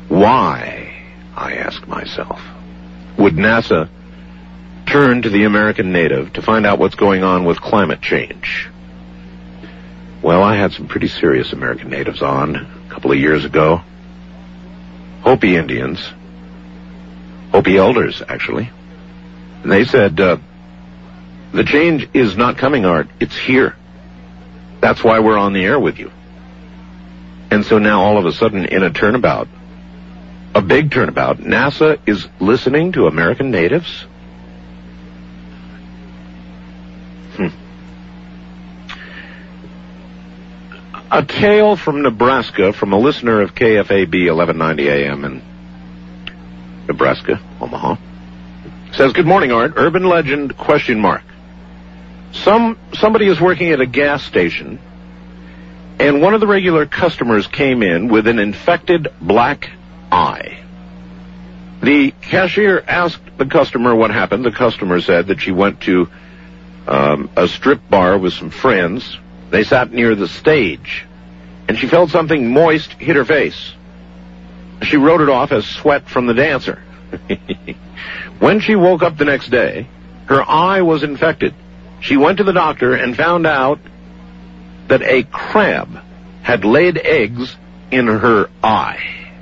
Why, I ask myself, would NASA turn to the American native to find out what's going on with climate change? Well, I had some pretty serious American natives on a couple of years ago. Hopi Indians. Hopi elders, actually. And they said, the change is not coming, Art. It's here. That's why we're on the air with you. And so now all of a sudden, in a turnabout, a big turnabout, NASA is listening to American natives? A tale from Nebraska from a listener of KFAB 1190 AM in Nebraska, Omaha. Says, good morning, Art. Urban legend, ? Somebody is working at a gas station, and one of the regular customers came in with an infected black eye. The cashier asked the customer what happened. The customer said that she went to a strip bar with some friends. They sat near the stage, and she felt something moist hit her face. She wrote it off as sweat from the dancer. When she woke up the next day, her eye was infected. She went to the doctor and found out that a crab had laid eggs in her eye.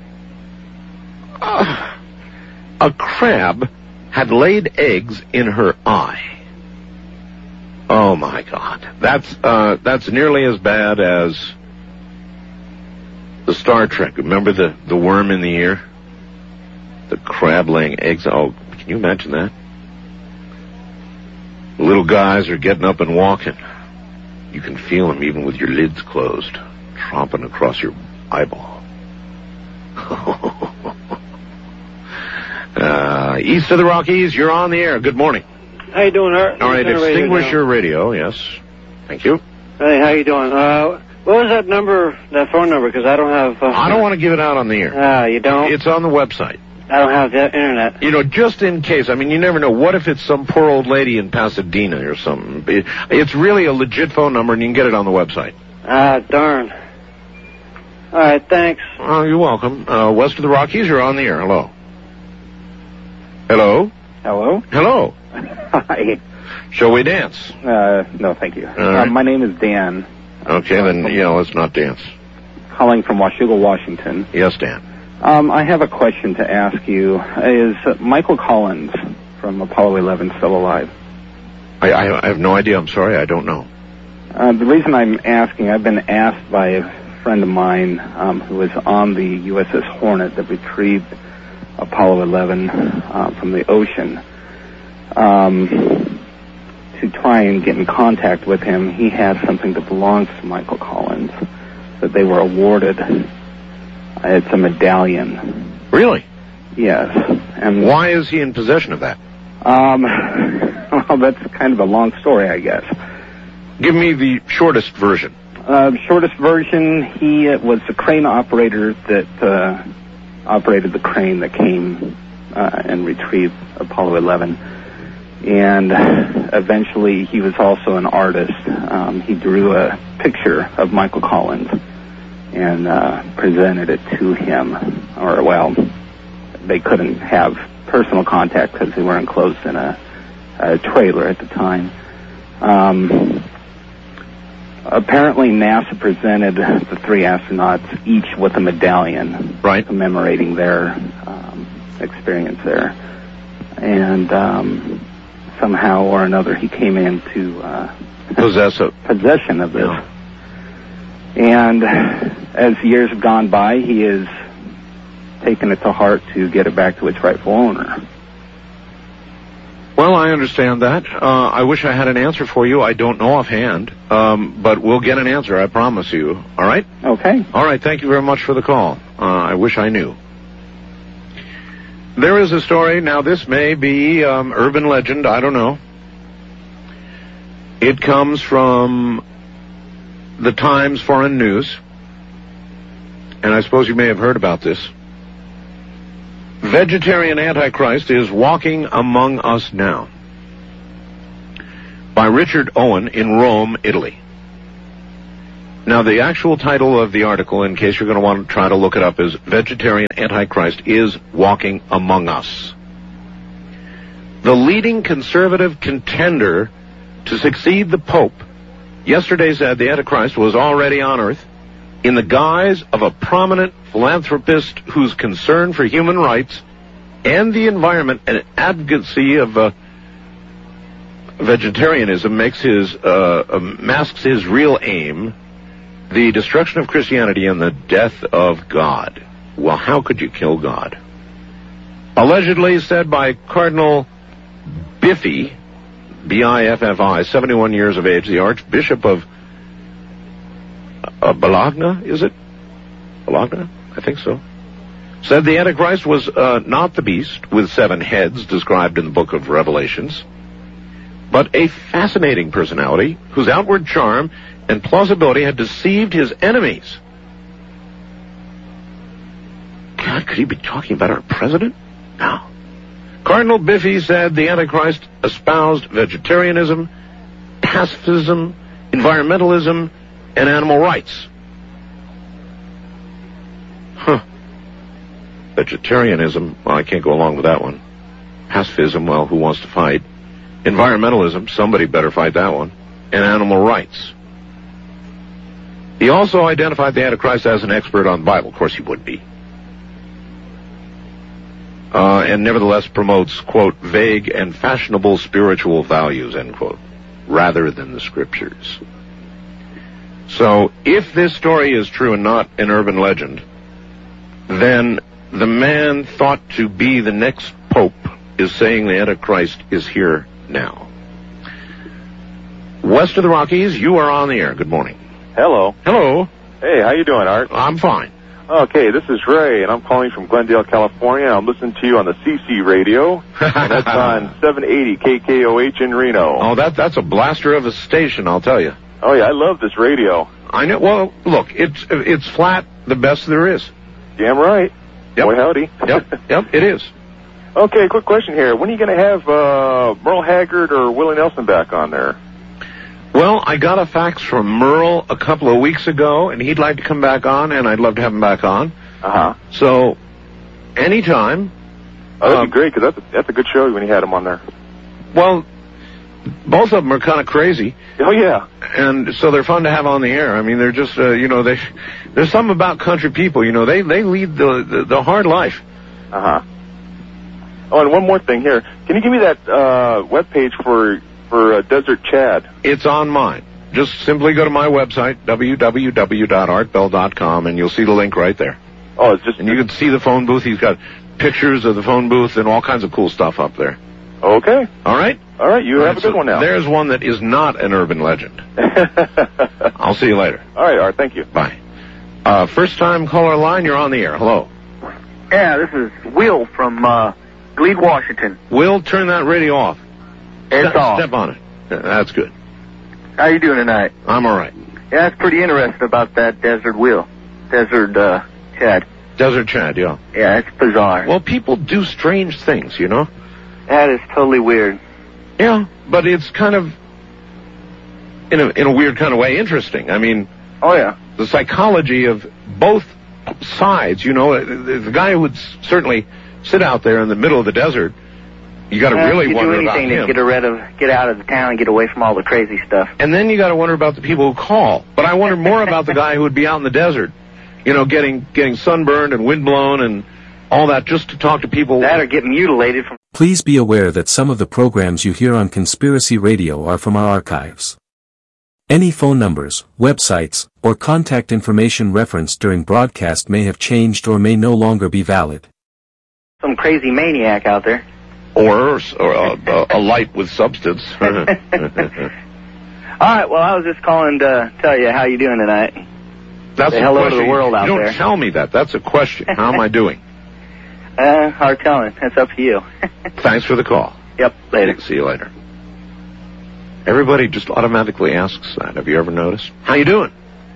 A crab had laid eggs in her eye. Oh my God. That's nearly as bad as the Star Trek. Remember the worm in the ear? The crab laying eggs. Oh, can you imagine that? Little guys are getting up and walking. You can feel them even with your lids closed, tromping across your eyeball. East of the Rockies, you're on the air. Good morning. How you doing, Art? All right, extinguish your radio, yes. Thank you. Hey, how you doing? What was that number, that phone number? Because I don't have... I don't want to give it out on the air. You don't? It's on the website. I don't have the internet. You know, just in case. I mean, you never know. What if it's some poor old lady in Pasadena or something? It's really a legit phone number, and you can get it on the website. Darn. All right, thanks. Oh, you're welcome. West of the Rockies, you're on the air. Hello. Hello? Hello? Hello. Hi. Shall we dance? No, thank you. Right. My name is Dan. Okay, then, let's not dance. Calling from Washougal, Washington. Yes, Dan. I have a question to ask you. Is Michael Collins from Apollo 11 still alive? I have no idea. I'm sorry. I don't know. The reason I'm asking, I've been asked by a friend of mine who was on the USS Hornet that retrieved Apollo 11 from the ocean to try and get in contact with him. He had something that belongs to Michael Collins that they were awarded. It's a medallion. Really? Yes. And why is he in possession of that? Well, that's kind of a long story, I guess. Give me the shortest version. Shortest version, he was the crane operator that operated the crane that came and retrieved Apollo 11. And eventually he was also an artist. He drew a picture of Michael Collins and presented it to him. Or, well, they couldn't have personal contact because they were enclosed in a trailer at the time. Apparently NASA presented the three astronauts each with a medallion, right, commemorating their experience there. And somehow or another he came into possession of this. Yeah. And as years have gone by, he has taken it to heart to get it back to its rightful owner. Well, I understand that. I wish I had an answer for you. I don't know offhand, but we'll get an answer, I promise you. All right? Okay. All right, thank you very much for the call. I wish I knew. There is a story. Now, this may be urban legend. I don't know. It comes from the Times Foreign News, and I suppose you may have heard about this. Vegetarian Antichrist is walking among us now. By Richard Owen in Rome, Italy. Now, the actual title of the article, in case you're going to want to try to look it up, is Vegetarian Antichrist is Walking Among Us. The leading conservative contender to succeed the Pope yesterday said the Antichrist was already on Earth in the guise of a prominent philanthropist whose concern for human rights and the environment and advocacy of vegetarianism masks his real aim, the destruction of Christianity and the death of God. Well, how could you kill God? Allegedly said by Cardinal Biffi, B-I-F-F-I, 71 years of age, the Archbishop of Bologna, is it? Bologna? I think so. Said the Antichrist was not the beast with 7 heads described in the book of Revelations, but a fascinating personality whose outward charm and plausibility had deceived his enemies. God, could he be talking about our president? No. Cardinal Biffi said the Antichrist espoused vegetarianism, pacifism, environmentalism, and animal rights. Vegetarianism, well, I can't go along with that one. Pacifism, well, who wants to fight? Environmentalism, somebody better fight that one. And animal rights. He also identified the Antichrist as an expert on the Bible. Of course he would be. And nevertheless promotes, quote, vague and fashionable spiritual values, end quote, rather than the scriptures. So, if this story is true and not an urban legend, then the man thought to be the next pope is saying the Antichrist is here now. West of the Rockies, you are on the air. Good morning. Hello. Hello. Hey, how you doing, Art? I'm fine. Okay, this is Ray, and I'm calling from Glendale, California. I'm listening to you on the CC radio, and that's on 780 KKOH in Reno. Oh, that's a blaster of a station, I'll tell you. Oh, yeah, I love this radio. I know. Well, look, it's flat, the best there is. Damn right. Yep. Boy, howdy. Yep, it is. Okay, quick question here. When are you going to have Merle Haggard or Willie Nelson back on there? Well, I got a fax from Merle a couple of weeks ago, and he'd like to come back on, and I'd love to have him back on. Uh-huh. So, anytime. Oh, that'd be great, because that's a good show when you had him on there. Well, both of them are kind of crazy. Oh, yeah. And so they're fun to have on the air. I mean, they're just, there's something about country people, they lead the hard life. Uh-huh. Oh, and one more thing here. Can you give me that webpage for Desert Chad? It's on mine. Just simply go to my website, www.artbell.com, and you'll see the link right there. Oh, it's just... And you can see the phone booth. He's got pictures of the phone booth and all kinds of cool stuff up there. Okay. All right? All right, you have a good one now. There's one that is not an urban legend. I'll see you later. All right, Art, thank you. Bye. First-time caller line, you're on the air. Hello. Yeah, this is Will from Glebe, Washington. Will, turn that radio off. It's off. Step on it. That's good. How you doing tonight? I'm all right. Yeah, it's pretty interesting about that Desert Chad. Desert Chad, yeah. Yeah, it's bizarre. Well, people do strange things, That is totally weird. Yeah, but it's kind of, in a weird kind of way, interesting. I mean, oh yeah, the psychology of both sides. The guy who would certainly sit out there in the middle of the desert. You got to really wonder about him. You do anything to get out of the town and get away from all the crazy stuff. And then you got to wonder about the people who call. But I wonder more about the guy who would be out in the desert, getting sunburned and windblown and all that just to talk to people. That or getting mutilated from... Please be aware that some of the programs you hear on Conspiracy Radio are from our archives. Any phone numbers, websites, or contact information referenced during broadcast may have changed or may no longer be valid. Some crazy maniac out there. Or a light with substance. All right, well, I was just calling to tell you how you doing tonight. That's Say hello to the world out there. You don't tell me that. That's a question. How am I doing? Hard telling. That's up to you. Thanks for the call. Yep, later. See you later. Everybody just automatically asks that. Have you ever noticed? How you doing?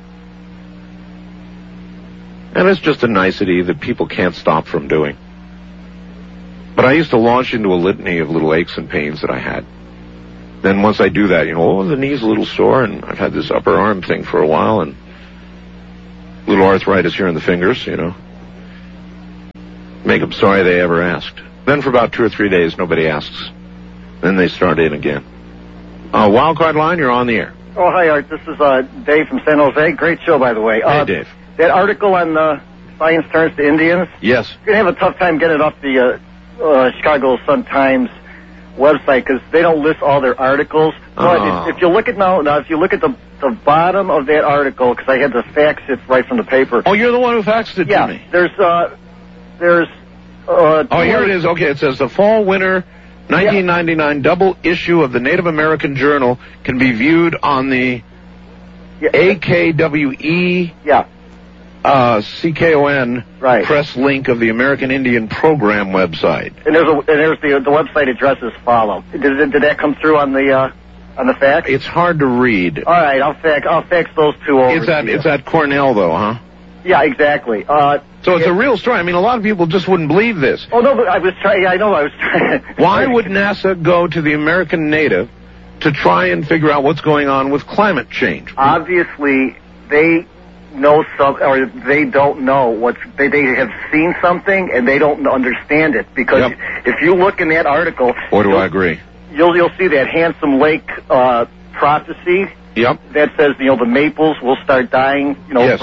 And it's just a nicety that people can't stop from doing. But I used to launch into a litany of little aches and pains that I had. Then once I do that, the knee's a little sore, and I've had this upper arm thing for a while, and little arthritis here in the fingers, you know. Make them sorry they ever asked. Then for about 2 or 3 days, nobody asks. Then they start in again. Wildcard Line, you're on the air. Oh, hi, Art. This is Dave from San Jose. Great show, by the way. Hey, Dave. That article on Science Turns to Indians? Yes. You're going to have a tough time getting it off the Chicago Sun-Times website because they don't list all their articles. But if you look at if you look at the bottom of that article, because I had to fax it right from the paper. Oh, you're the one who faxed it to me. There's here it is. Okay, it says the fall-winter 1999 double issue of the Native American Journal can be viewed on the AKWE CKON press link of the American Indian Program website. And there's the website address as follow. Did that come through on the fax? It's hard to read. All right, I'll fax those two over. It's at Cornell though, huh? Yeah, exactly. So it's a real story. I mean, a lot of people just wouldn't believe this. Oh no, but I was trying. Yeah, I know I was trying. Why would NASA go to the American Native to try and figure out what's going on with climate change? Obviously, they know or they don't know they have seen something and they don't understand it because if you look in that article, I agree? You'll see that Handsome Lake prophecy. Yep. That says the maples will start dying. Yes.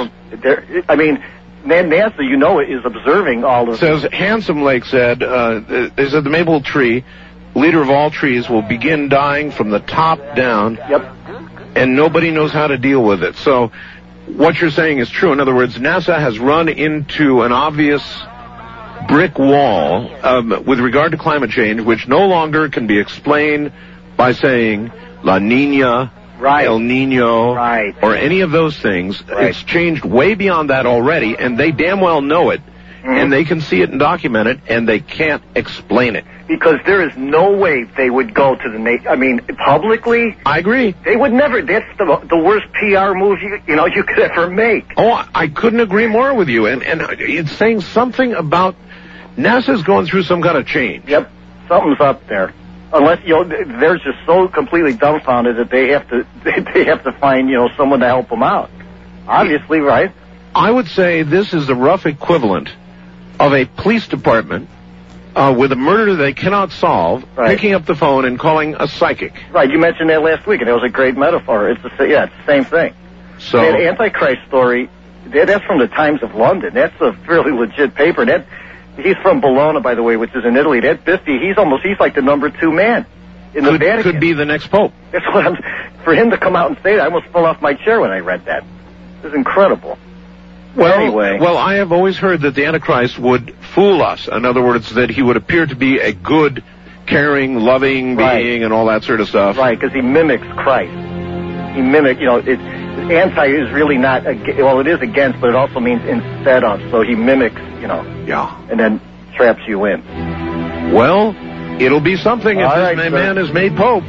NASA, is observing all of. It says Handsome Lake said they said the maple tree, leader of all trees, will begin dying from the top down. Yep. And nobody knows how to deal with it. So what you're saying is true. In other words, NASA has run into an obvious brick wall with regard to climate change, which no longer can be explained by saying La Nina, El Nino, or any of those things. It's changed way beyond that already, and they damn well know it, and they can see it and document it, and they can't explain it. Because there is no way they would go to publicly. I agree. They would never. That's the worst PR move you could ever make. Oh, I couldn't agree more with you, and it's saying something about NASA's going through some kind of change. Yep, something's up there. Unless they're just so completely dumbfounded that they have to find someone to help them out. Obviously, right? I would say this is the rough equivalent of a police department with a murder they cannot solve, picking up the phone and calling a psychic. Right. You mentioned that last week, and it was a great metaphor. It's the same thing. So that Antichrist story, that's from the Times of London. That's a fairly legit paper. He's from Bologna, by the way, which is in Italy. That Bisty, he's like the number 2 man in the Vatican. Could be the next pope. That's what for him to come out and say that, I almost fell off my chair when I read that. It was incredible. Well, anyway. Well, I have always heard that the Antichrist would fool us. In other words, that he would appear to be a good, caring, loving being and all that sort of stuff. Right, because he mimics Christ. He mimics, anti is really not, it is against, but it also means instead of. So he mimics, and then traps you in. Well, it'll be something if this man is made pope.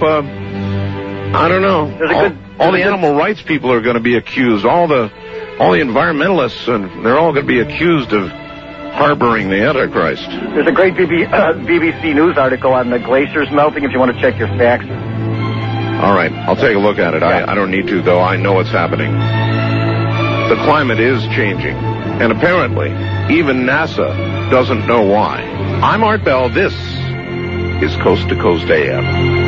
I don't know. All the animal rights people are going to be accused. All the environmentalists, and they're all going to be accused of harboring the Antichrist. There's a great BBC News article on the glaciers melting if you want to check your facts. All right, I'll take a look at it. I don't need to, though. I know it's happening. The climate is changing, and apparently even NASA doesn't know why. I'm Art Bell. This is Coast to Coast AM.